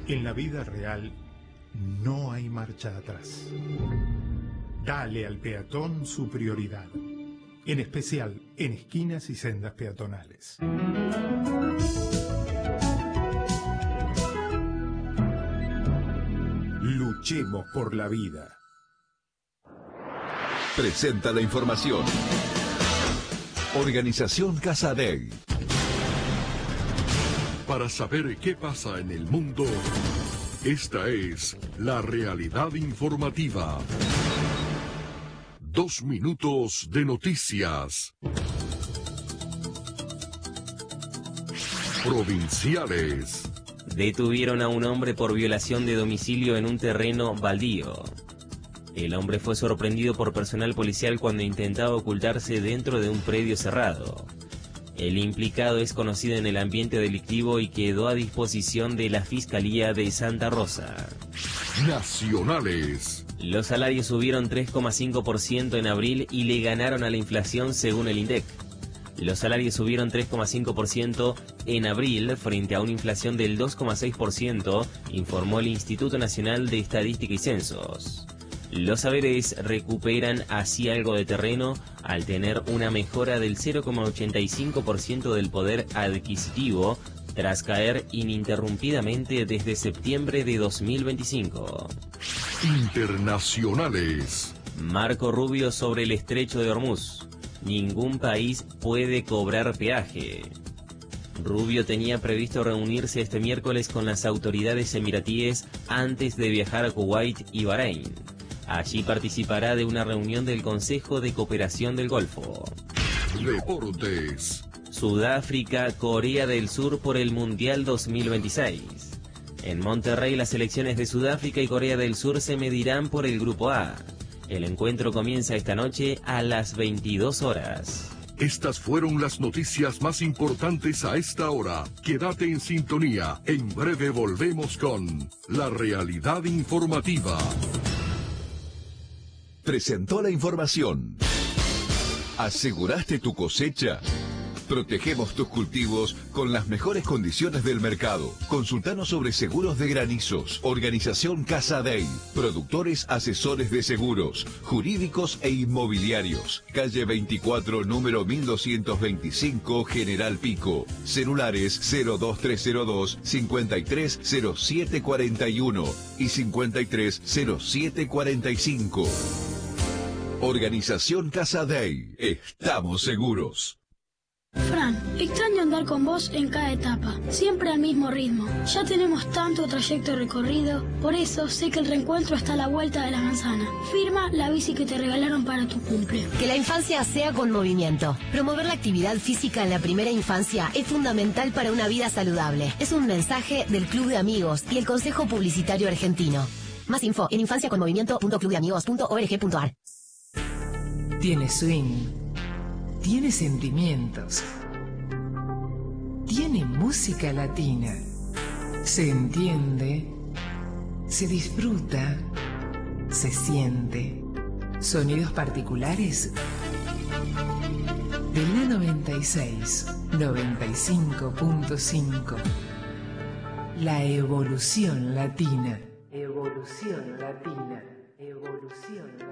En la vida real no hay marcha atrás. Dale al peatón su prioridad, en especial en esquinas y sendas peatonales. Luchemos por la vida. Presenta la información. Organización Casadei. Para saber qué pasa en el mundo, esta es la realidad informativa. 2 minutos de noticias. Provinciales. Detuvieron a un hombre por violación de domicilio en un terreno baldío. El hombre fue sorprendido por personal policial cuando intentaba ocultarse dentro de un predio cerrado. El implicado es conocido en el ambiente delictivo y quedó a disposición de la Fiscalía de Santa Rosa. Nacionales. Los salarios subieron 3,5% en abril y le ganaron a la inflación según el INDEC. Los salarios subieron 3,5% en abril frente a una inflación del 2,6%, informó el Instituto Nacional de Estadística y Censos. Los saberes recuperan así algo de terreno al tener una mejora del 0,85% del poder adquisitivo tras caer ininterrumpidamente desde septiembre de 2025. Internacionales. Marco Rubio sobre el estrecho de Hormuz. Ningún país puede cobrar peaje. Rubio tenía previsto reunirse este miércoles con las autoridades emiratíes antes de viajar a Kuwait y Bahrein. Allí participará de una reunión del Consejo de Cooperación del Golfo. Deportes. Sudáfrica, Corea del Sur por el Mundial 2026. En Monterrey, las selecciones de Sudáfrica y Corea del Sur se medirán por el Grupo A. El encuentro comienza esta noche a las 22 horas. Estas fueron las noticias más importantes a esta hora. Quédate en sintonía. En breve volvemos con la realidad informativa. Presentó la información. ¿Aseguraste tu cosecha? Protegemos tus cultivos con las mejores condiciones del mercado. Consultanos sobre seguros de granizos. Organización Casadei. Productores asesores de seguros, jurídicos e inmobiliarios. Calle 24, número 1225, General Pico. Celulares 02302 530741 y 530745. Organización Casadei. Estamos seguros. Fran, extraño andar con vos en cada etapa, siempre al mismo ritmo. Ya tenemos tanto trayecto recorrido, por eso sé que el reencuentro está a la vuelta de la manzana. Firma la bici que te regalaron para tu cumple. Que la infancia sea con movimiento. Promover la actividad física en la primera infancia es fundamental para una vida saludable. Es un mensaje del Club de Amigos y el Consejo Publicitario Argentino. Más info en infanciaconmovimiento.clubdeamigos.org.ar. Tiene swing. Tiene sentimientos. Tiene música latina. Se entiende. Se disfruta. Se siente. Sonidos particulares. De la 96, 95.5. La evolución latina. Evolución latina. Evolución latina.